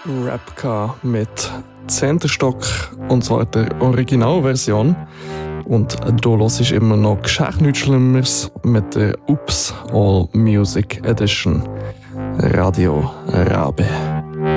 Rap mit 10. Stock, und zwar der Originalversion. Und du hörst immer noch «Geschäft nicht Schlimmeres» mit der Ups All Music Edition. Radio Rabe.